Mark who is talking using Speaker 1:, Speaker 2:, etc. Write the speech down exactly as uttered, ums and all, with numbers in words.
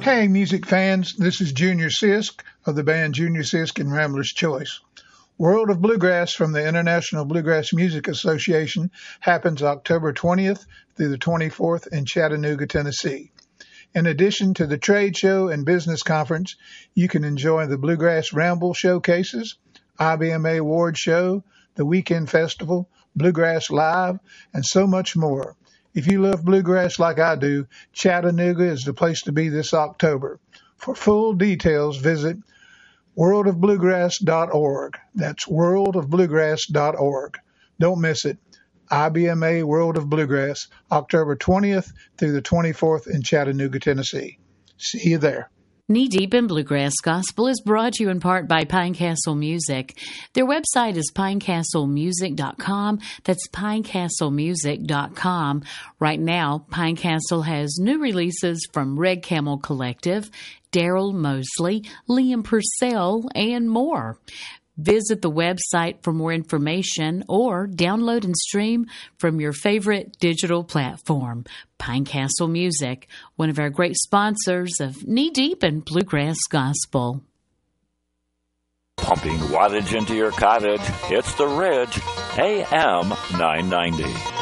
Speaker 1: Hey, music fans, this is Junior Sisk of the band Junior Sisk and Rambler's Choice. World of Bluegrass from the International Bluegrass Music Association happens October twentieth through the twenty-fourth in Chattanooga, Tennessee. In addition to the trade show and business conference, you can enjoy the Bluegrass Ramble showcases, I B M A Award Show, the Weekend Festival, Bluegrass Live, and so much more. If you love bluegrass like I do, Chattanooga is the place to be this October. For full details, visit world of bluegrass dot org. That's world of bluegrass dot org. Don't miss it. I B M A World of Bluegrass, October twentieth through the twenty-fourth in Chattanooga, Tennessee. See you there.
Speaker 2: Knee Deep in Bluegrass Gospel is brought to you in part by Pinecastle Music. Their website is pinecastle music dot com. That's pinecastle music dot com. Right now, Pinecastle has new releases from Red Camel Collective, Daryl Mosley, Liam Purcell, and more. Visit the website for more information or download and stream from your favorite digital platform. Pinecastle Music, one of our great sponsors of Knee Deep in Bluegrass Gospel.
Speaker 3: Pumping wattage into your cottage, it's The Ridge, A M nine ninety.